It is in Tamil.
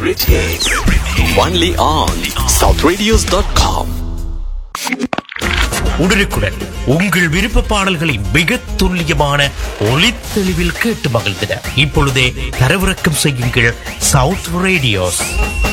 favorite hits. Only on southradios.com. உடனுக்குடன் உங்கள் விருப்ப பாடல்களை மிக துல்லியமான ஒலித்தெளிவில் கேட்டு மகிழ்ந்தன. இப்பொழுதே தரவிறக்கம் செய்யுங்கள் சவுத் ரேடியோஸ்.